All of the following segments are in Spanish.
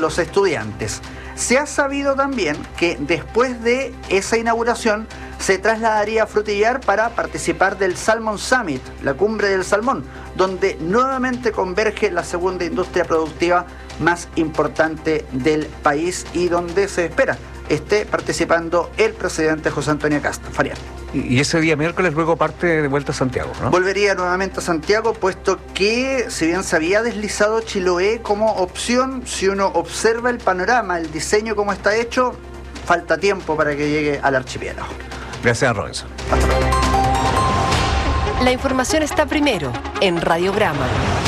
los estudiantes. Se ha sabido también que después de esa inauguración se trasladaría a Frutillar para participar del Salmon Summit, la cumbre del salmón, donde nuevamente converge la segunda industria productiva más importante del país y donde se espera esté participando el presidente José Antonio Kast. Farian. Y ese día miércoles luego parte de vuelta a Santiago, ¿no? Volvería nuevamente a Santiago, puesto que, si bien se había deslizado Chiloé como opción, si uno observa el panorama, el diseño como está hecho, falta tiempo para que llegue al archipiélago. Gracias, Robinson. La información está primero en Radiograma.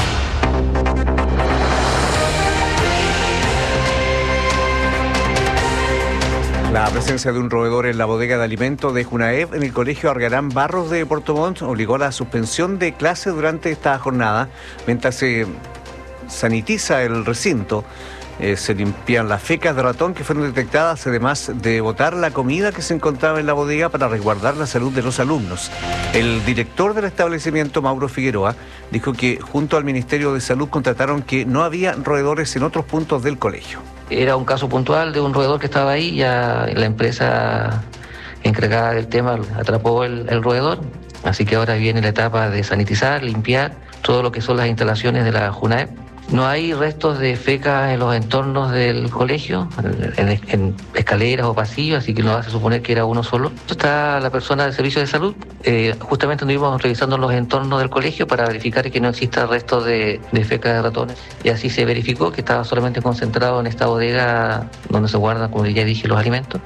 La presencia de un roedor en la bodega de alimentos de Junaev en el colegio Argarán Barros de Puerto Montt obligó a la suspensión de clases durante esta jornada. Mientras se sanitiza el recinto, se limpian las fecas de ratón que fueron detectadas, además de botar la comida que se encontraba en la bodega para resguardar la salud de los alumnos. El director del establecimiento, Mauro Figueroa, dijo que junto al Ministerio de Salud constataron que no había roedores en otros puntos del colegio. Era un caso puntual de un roedor que estaba ahí, ya la empresa encargada del tema atrapó el roedor, así que ahora viene la etapa de sanitizar, limpiar todo lo que son las instalaciones de la Junaep. No hay restos de fecas en los entornos del colegio, en escaleras o pasillos, así que no vas a suponer que era uno solo. Está la persona del servicio de salud, justamente anduvimos revisando los entornos del colegio para verificar que no exista restos de fecas de ratones. Y así se verificó que estaba solamente concentrado en esta bodega donde se guardan, como ya dije, los alimentos.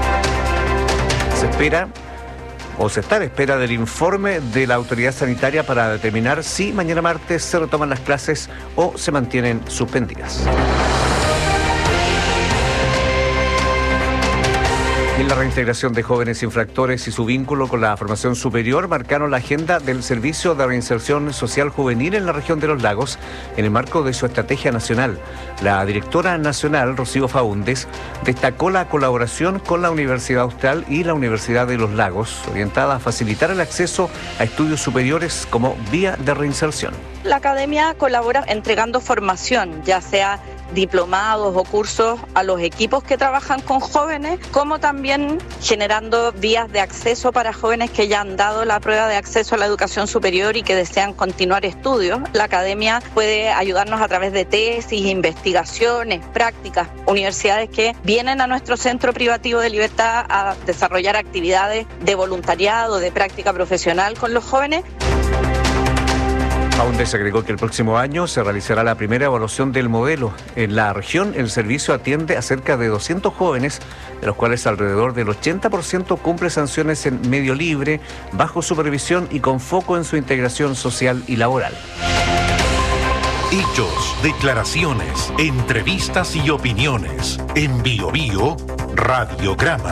Se está a la espera del informe de la autoridad sanitaria para determinar si mañana martes se retoman las clases o se mantienen suspendidas. Y la reintegración de jóvenes infractores y su vínculo con la formación superior marcaron la agenda del Servicio de Reinserción Social Juvenil en la región de Los Lagos en el marco de su estrategia nacional. La directora nacional, Rocío Faúndez, destacó la colaboración con la Universidad Austral y la Universidad de Los Lagos, orientada a facilitar el acceso a estudios superiores como vía de reinserción. La academia colabora entregando formación, ya sea diplomados o cursos a los equipos que trabajan con jóvenes, como también generando vías de acceso para jóvenes que ya han dado la prueba de acceso a la educación superior y que desean continuar estudios. La academia puede ayudarnos a través de tesis, investigaciones, prácticas, universidades que vienen a nuestro centro privativo de Libertad a desarrollar actividades de voluntariado, de práctica profesional con los jóvenes. Faúndez agregó que el próximo año se realizará la primera evaluación del modelo. En la región, el servicio atiende a cerca de 200 jóvenes, de los cuales alrededor del 80% cumple sanciones en medio libre, bajo supervisión y con foco en su integración social y laboral. Hechos, declaraciones, entrevistas y opiniones. En Bio Bio, Radiograma.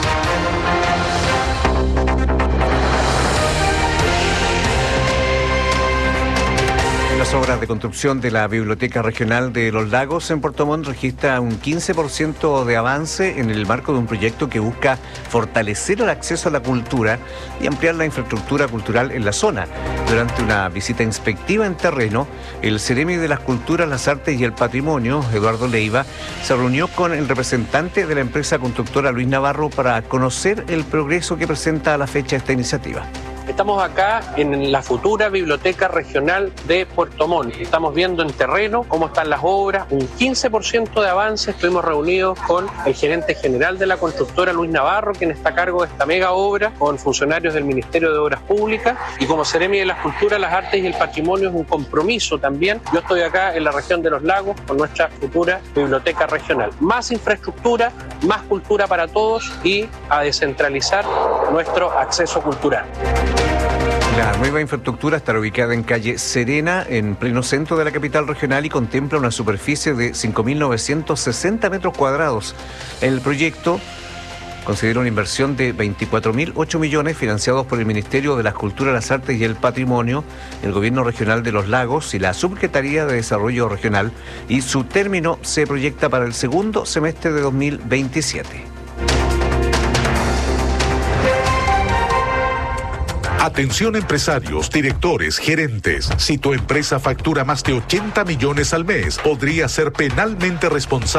Las obras de construcción de la Biblioteca Regional de Los Lagos en Puerto Montt registra un 15% de avance en el marco de un proyecto que busca fortalecer el acceso a la cultura y ampliar la infraestructura cultural en la zona. Durante una visita inspectiva en terreno, el Ceremi de las Culturas, las Artes y el Patrimonio, Eduardo Leiva, se reunió con el representante de la empresa constructora Luis Navarro para conocer el progreso que presenta a la fecha esta iniciativa. Estamos acá en la futura Biblioteca Regional de Puerto Montt. Estamos viendo en terreno cómo están las obras, un 15% de avance. Estuvimos reunidos con el gerente general de la constructora, Luis Navarro, quien está a cargo de esta mega obra, con funcionarios del Ministerio de Obras Públicas. Y como Ceremi de las Culturas, las Artes y el Patrimonio es un compromiso también. Yo estoy acá en la región de Los Lagos con nuestra futura Biblioteca Regional. Más infraestructura, más cultura para todos y a descentralizar nuestro acceso cultural. La nueva infraestructura estará ubicada en calle Serena, en pleno centro de la capital regional, y contempla una superficie de 5.960 metros cuadrados. El proyecto considera una inversión de 24.008 millones financiados por el Ministerio de las Culturas, las Artes y el Patrimonio, el Gobierno Regional de Los Lagos y la Subsecretaría de Desarrollo Regional, y su término se proyecta para el segundo semestre de 2027. Atención empresarios, directores, gerentes. Si tu empresa factura más de 80 millones al mes, podría ser penalmente responsable